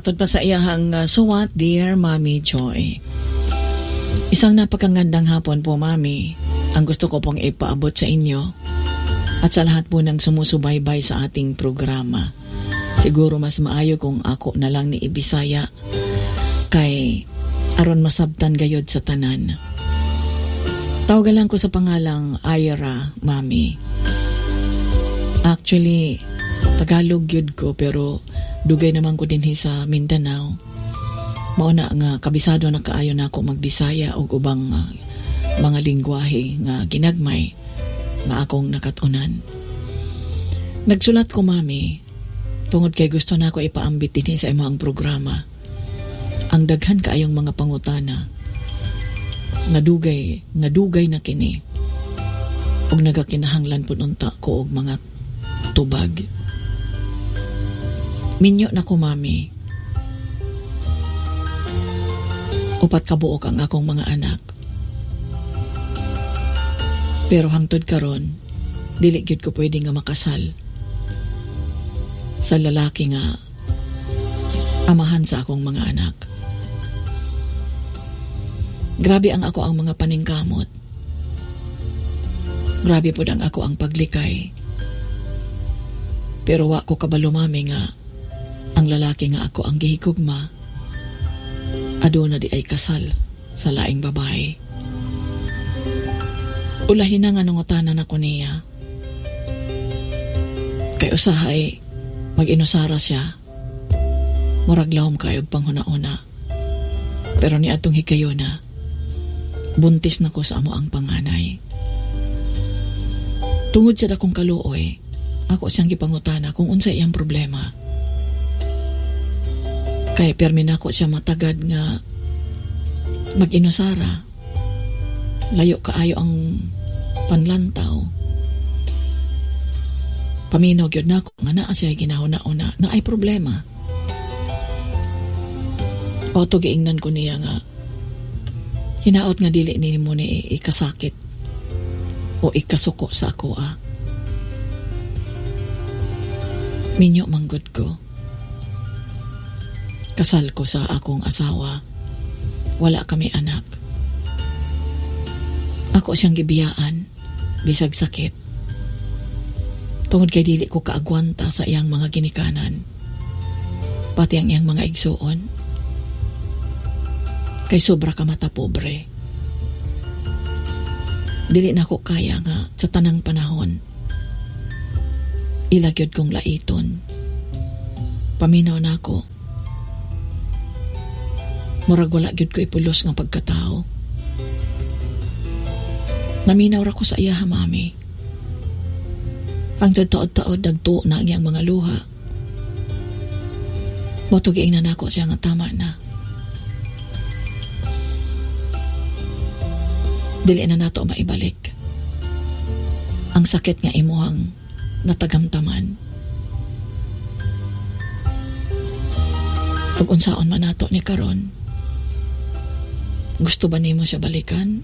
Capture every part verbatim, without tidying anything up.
Matod pa sa iyahang uh, suwat, Dear Mommy Joy. Isang napakagandang hapon po, Mami. Ang gusto ko pong ipaabot sa inyo at sa lahat po ng sumusubaybay sa ating programa. Siguro mas maayo kung ako na lang ni ibisaya kay aron masabtan gayod sa tanan. Tawagan lang ko sa pangalang Ira, Mami. Actually, Tagalog yun ko pero dugay naman ko din sa Mindanao. Mauna nga kabisado na kaayo na ako magbisaya o ubang uh, mga lingwahe nga ginagmay nga akong nakatunan. Nagsulat ko, Mami, tungod kay gusto na ako ipaambit din sa imong programa. Ang daghan kaayong mga pangutana nga dugay, nga dugay na kini og nagakinahanglan pud unta ko og mga tubag. Minyo na ko, Mami. Upat kabuok ang akong mga anak. Pero hangtod karon, dili gyud ko pwede nga makasal sa lalaki nga amahan sa akong mga anak. Grabe ang ako ang mga paningkamot. Grabe pud ang ako ang paglikay. Pero wa ko kabalo, Mami, nga ang lalaki nga ako ang gihigugma aduna di ay kasal sa laing babae. Ulahin na nga nangutanan ako niya. Kay usahay mag-inusara siya. Murag lahom kayo panghuna-una. Pero ni atong hikayo na buntis na ko sa amo ang panganay. Tungod sa dakong kaluoy, ako siyang gipangutana kung unsa iyang problema. Kay permi na ko siya matagad nga mag-inusara. Layo kaayo ang panlantaw. Paminaw gyud na ko nga naa siya ginahuna-una na ay problema. O to giingnan ko niya nga hinaot nga dili ni mo ni ikasakit o ikasuko sa ako, ah. Minyo manggod ko. Kasal ko sa akong asawa. Wala kami anak. Ako siyang gibiyaan, bisag sakit. Tungod kay dili ko kaagwanta sa iyang mga ginikanan. Pati ang iyang mga igsuon. Kay sobra ka mata pobre. Dili na ko kaya nga sa tanang panahon. Ilagyod kong laiton. Paminaw na ako. Murag wala gyud ko ipulos nga pagkatao. Naminaw ra ko sa iya, ha, Mami. Ang taod-taod nagtuo na ang mga luha. Motugiing na nako siya nga tama na. Dili na nato maibalik ang sakit nga imuhang natagamtaman. Pag unsaon man nato ni karon, gusto ba nimo siya balikan?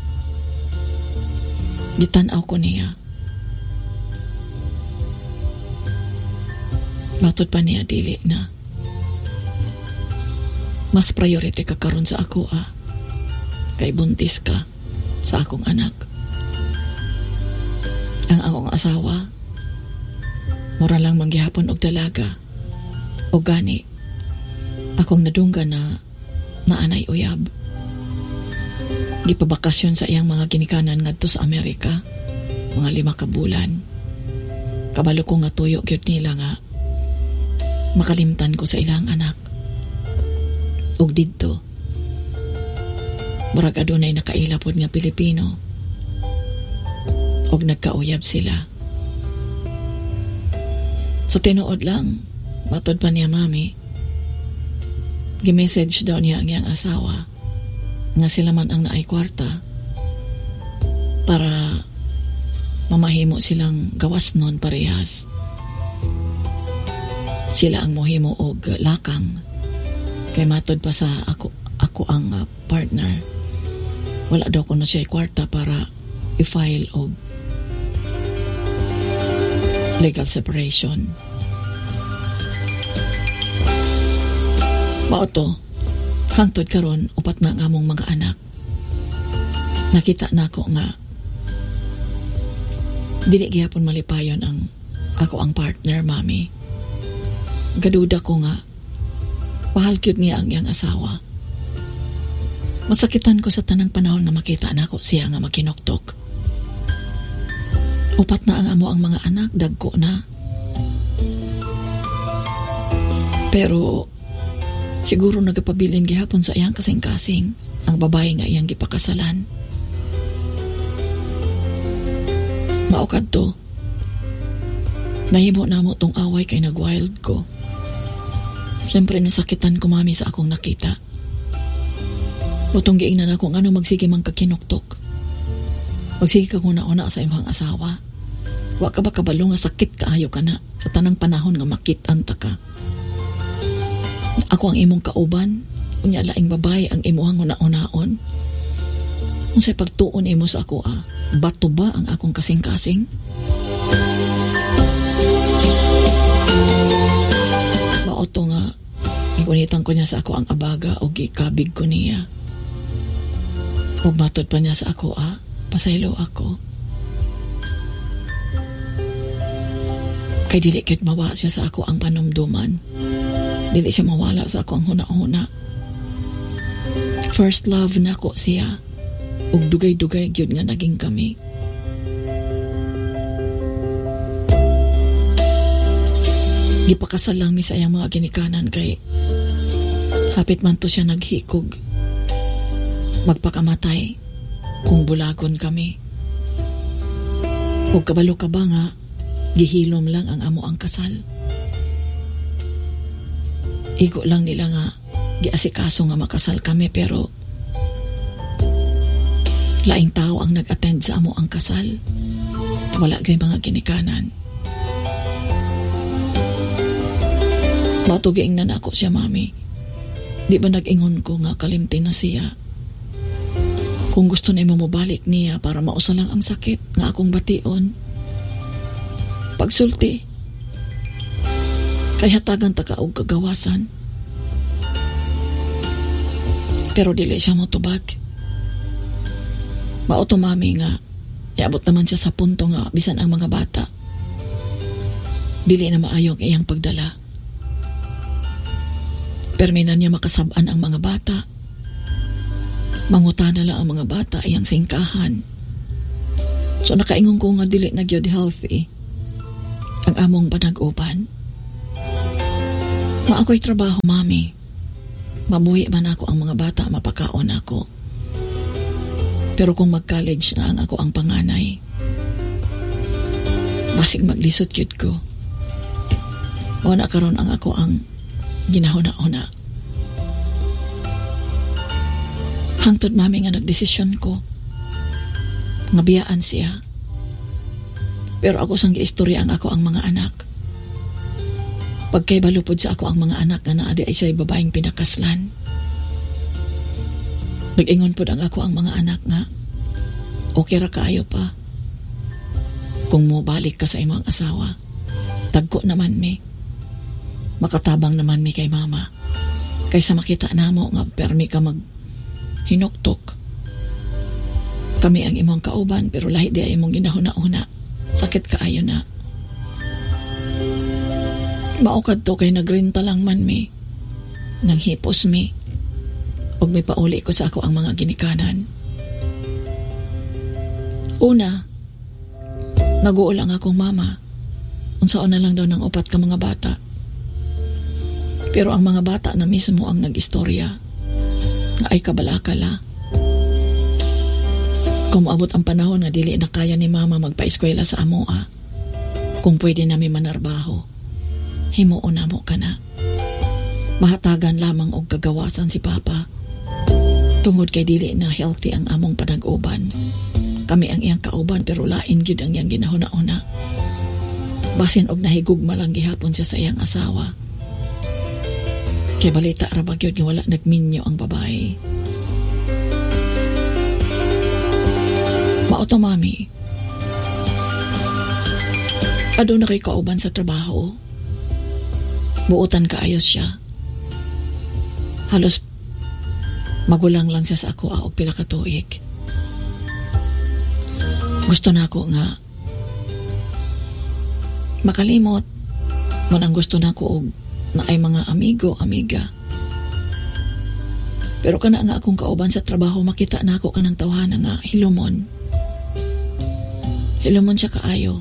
Gitanaw ko niya. Matod pa niya dili na. Mas priority ka karon sa ako, ah. Kay buntis ka sa akong anak. Ang akong asawa, mura lang manggihapon og dalaga. O gani, akong nadungga na naanay uyab. Gipabakasyon sa iyang mga ginikanan ngadto sa Amerika, mga lima ka bulan. Kabalo ko nga tuyo gyud nila nga makalimtan ko sa ilang anak. Ug didto, murag adunay nakailapod nga Pilipino. Og nagkauyab sila. Sa tinuod lang, matod pa niya, Mami, gi-message daw niya ang iyang asawa nga sila man ang naay kwarta para mamahimo silang gawas nun parehas. Sila ang mohimo og lakang. Kay matod pa sa ako ako ang uh, partner. Wala daw ko na siya kwarta para i-file og legal separation. Mao to, hangtod karon upat na ang among mga anak. Nakita na ako nga dili gihapon malipayon ang ako ang partner, mami. Gaduda ko nga pahal gyud niya ang iyang asawa. Masakitan ko sa tanang panahon nga makita na ako siya nga makinoktok. Upat na ang amo ang mga anak, dagko na. Pero siguro nagapabilin gihapon sa iyang kasing-kasing ang babae nga iyang gipakasalan. Maukad to, nahimo na mo tong away kay nag-wild ko. Siyempre nasakitan ko, mami, sa akong nakita. Utong giingnan ako ano magsige man kakinuktok. Magsige ka kuna una sa imong asawa. Wa ka ba kabalo nga sakit kaayo ka na sa tanang panahon nga makit-anta ka. Ako ang imong kauban, unya laing babae ang imuhang una-unaon. Unsay pagtuon imo sa ako, ah? Bato ba ang akong kasing-kasing? Maoto nga igunitan ko niya sa ako ang abaga o gikabig ko niya. O matod pa niya sa ako, ah, pasaylo ako. Kay dili kit mawa siya sa ako ang panumduman. Dili siya mawala sa ako ang huna-huna. First love na ko siya. Ug dugay-dugay gyud nga naging kami. Gipakasal lang mi sa iyang mga ginikanan kay hapit man to siya naghikog. Magpakamatay kung bulagon kami. Ug kabalo ka ba nga gihilom lang ang amo ang kasal. Igo lang nila nga giasikaso nga makasal kami, pero laing tao ang nag-attend sa amo ang kasal. Wala gay mga ginikanan. Matugiing na na ako siya, mami. Di ba nag-ingon ko nga kalimti na siya? Kung gusto na mo balik niya para mausa lang ang sakit nga akong bation. Pagsulti, kay hatagan ta ka og kagawasan. Pero dili siya mo tubag. Mauto, mami, nga iabot naman siya sa punto nga bisan ang mga bata dili na maayong iyang pagdala. Perminan niya makasab-an ang mga bata. Mangutana lang ang mga bata iyang singkahan. So nakaingon ko nga dili na gyud healthy ang among panag-uban. Ma ako'y trabaho, mami. Mamuhi man ako ang mga bata, mapakaon ako. Pero kung mag-college na ang ako ang panganay, basig maglisod yun ko. O na karon ang ako ang ginahuna-una. Hangtod, mami, nga nagdesisyon ko nga biyaan siya. Pero ako sang giistorya ang ako ang mga anak. Pagkay balupod sa ako ang mga anak nga naadi ay siya'y babaeng pinakaslan. Nag-ingon po ang ako ang mga anak nga okay ra kaayo pa kung mo balik ka sa imong asawa. Tagko naman mi, makatabang naman mi kay mama, kaysa makita namo nga permi ka mag hinuktok. Kami ang imong kauban pero lahi di ay imong ginahuna-una. Sakit kaayo na. Maukad to kay nagrinta lang man mi, naghipos mi, og may pauli ko sa ako ang mga ginikanan. Una, nag-uulang akong mama, unsaon na lang daw ng upat ka mga bata. Pero ang mga bata na mismo ang nag-istorya nga ay kabalakala. Kung maabot ang panahon nga dili na kaya ni mama magpa-eskwela sa amoa, kung pwede nami manarbaho, himuon na mo ka na. Mahatagan lamang og kagawasan si papa. Tungod kay dili na healthy ang among panag-uban. Kami ang iyang kauban pero lain gyud ang iyang ginahuna-una. Basin og nahigugma lang gihapon siya sa iyang asawa. Kay balita ra ba gyud nga wala nagminyo ang babae. Mauto, mami. Ado na kay kauban sa trabaho. Buutan kaayos siya. Halos magulang lang siya sa ako og pila ka tuig. Gusto na ako nga makalimot man ang gusto na ako og na ay mga amigo, amiga. Pero kana nga akong kauban sa trabaho, makita na ako kanang tawhana nga hilumon. Hilumon siya kaayo.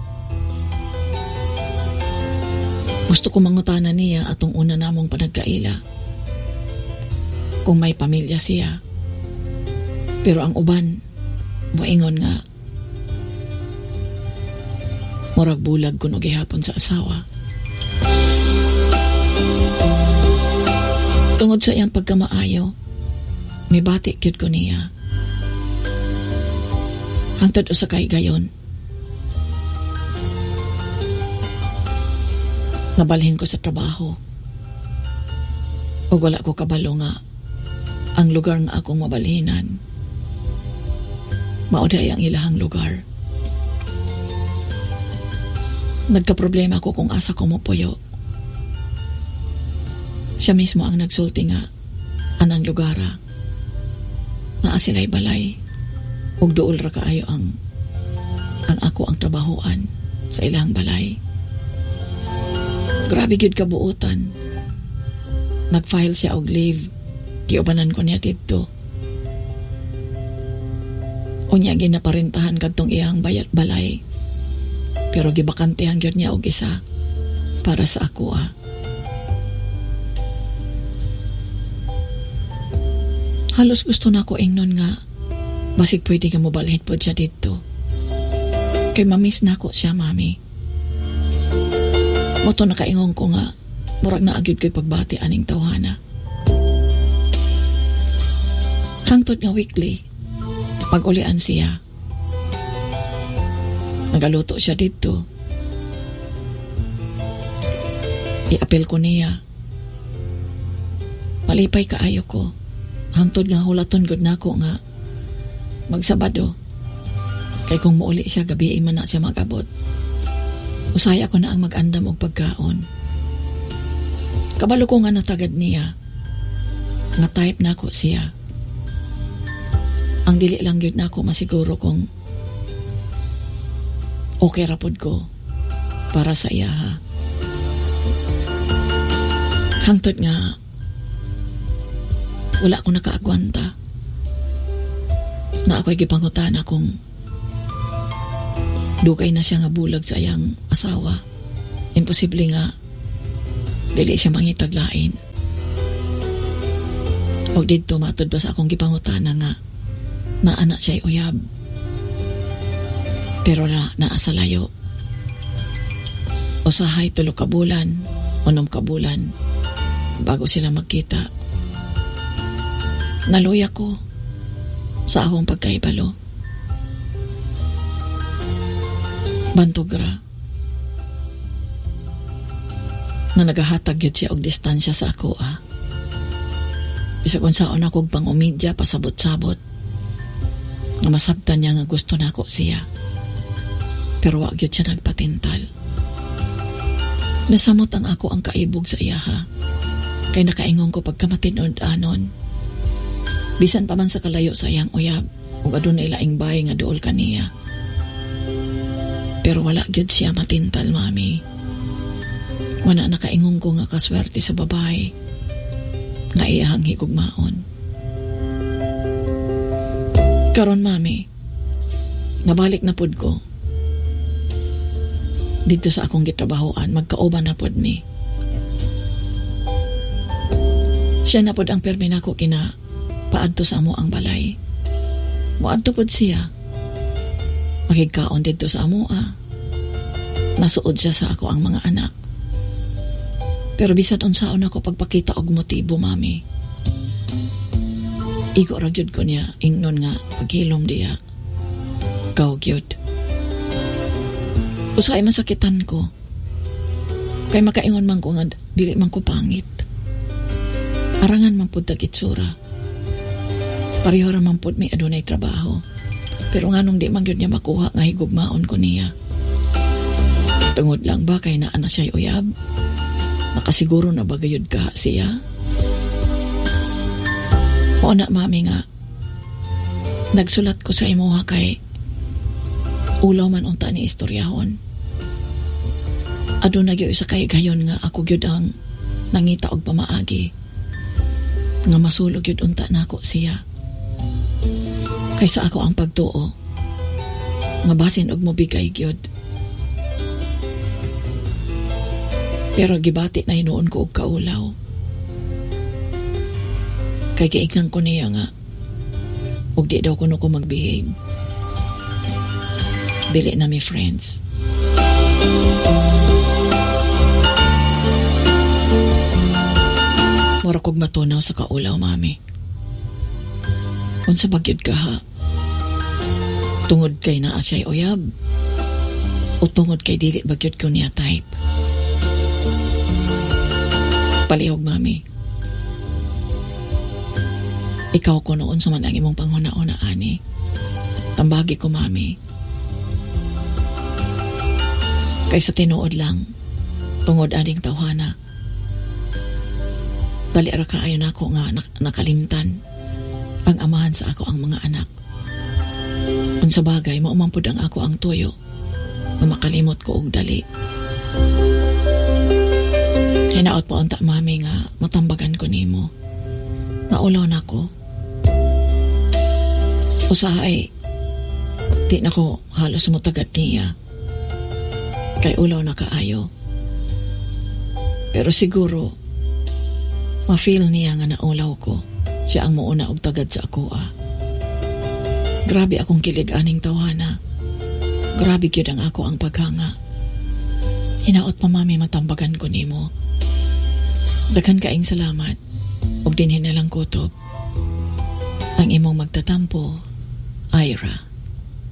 Gusto ko mangutana niya atong una namong panagkaila kung may pamilya siya. Pero ang uban moingon nga murag bulag kuno gihapon sa asawa. Tungod sa iyang pagkamaayo, may bati gyud ko niya. Hangtod usa kay gayon, nabalhin ko sa trabaho. O wala ko kabalo nga ang lugar nga akong mabalhinan mauday ang ilahang lugar. Nagka-problema ko kung asa ko mopuyo. Siya mismo ang nagsulti nga anang lugara na asilay balay ug duol ra kaayo ang ang ako ang trabahoan sa ilang balay. Grabe gyud kabuutan. Nag-file siya og leave. Giubanan ko niya dito. Unya ginaparintahan kadtong iyang bayat balay. Pero gibakantehan gyud niya og isa para sa ako ah. Halos gusto na ko ingnon nga basig pwede ka mo balhit po siya dito. Kay mamiss na ko siya, mami. Moto nakaingon ko nga murag na agyud ko'y pagbati aning tawhana. Hangtod nga weekly pag-ulian siya. Nagaluto siya dito. I-apel ko niya. Malipay kaayo ko. Hangtod nga hulaton gud nako nga magsabado. Kay kung muuli siya gabi man na siya mag-abot. Usaya ko na ang mag-andam og pagkaon. Kabalo ko nga natagad niya. Nga type nako siya. Ang dili lang gyud nako masiguro kung okay ra pod ko para sa iya ha. Hangtod nga wala ko nakaagwanta na ako'y gipangutana kung dugay na siya nga bulag sa iyang asawa. Imposible nga dili siya mangitaglain. O dito matod ba sa akong gipangutana nga na anak siya'y uyab. Pero na naasalayo. Usahay tulo ka bulan, unom ka bulan bago sila magkita. Naluya ko sa akong pagkaibalo. Bantog ra. Na nagahatag yun siya og distansya sa ako ah. Bisag unsaon akong pang-umidya pasabot-sabot. Nga masabtan niya nga gusto na ako siya. Pero wag yun siya nagpatintal. Nasamot ang ako ang kaibog sa iya ha. Kay nakaingon ko pagkamatinod anon. Bisan pa man sa kalayo sa iyang uyab ug adunay laing bahay nga duol kaniya. Pero wala gyud siya matintal, mami. Wala nakaingon ko nga kaswerte sa babae nga iyahang higugmaon. Karon, mami, nabalik na pud ko dito sa akong gitrabahoan. Magkauban na pud mi. Siya na pud ang permi nako kina paadto sa amo ang balay. Moadto pod siya. Makigkaon dito sa amo ah. Nasuod siya sa ako ang mga anak. Pero bisan unsaon ako pagpakita og motibo, mami. Igo ra gyud ko niya ingnon nga paghilom diya. Gaw gyud. Usay masakitan ko. Kay makaingon man ko nga dili man ko pangit. Arangan man pud tag itsura. Pareho ra man pud may adunay trabaho. Pero nganong di man gyud niya makuha nga higugmaon ko niya. Tungod lang ba kay naa na siya'y uyab? Nakasiguro na ba gayud ka siya? O na, mami, nga nagsulat ko sa imuha kay ulaw man unta ni istoryahon. Ado na gyud sa kay gayon nga ako gyud ang nangita og pamaagi nga masulog gyud unta nako siya. Kaysa ako ang pagtuo nga basin og mobigay gyud. Pero gibati na hinuon ko og kaulaw. Kay giingnan ko niya nga og di daw kuno ko magbehave. Dili na mi friends. Mura kog matunaw sa kaulaw, mami. Unsa bagyod ka ha? Tungod kay naa siya'y uyab o tungod kay dili bagyod ko niya type? Palihog, mami. Ikaw ko noon sa man ang imong panghuna-una, ani. Tambagi ko, mami. Kaysa tinuod lang, tungod ading tawhana. Dali ra kaayo na ako nga nak- nakalimtan ang amahan sa ako ang mga anak. Unsa bagay, maumampod ang ako ang tuyo nga makalimot ko og dali. Hinaot po unta, mami, nga matambagan ko nimo. Naulaw na ko. Usahay, di na ko halos mutagat niya. Kay ulaw na kaayo. Pero siguro, ma-feel niya nga naulaw ko. Siya ang mauna og tagad sa ako, ah. Grabe akong kilig aning tawhana. Grabe gyud ang ako ang paghanga. Hinaot pa, mami, matambagan ko nimo. Daghan kaing salamat. Og dinhin na lang kutob. Ang imong magtatampo, Ira.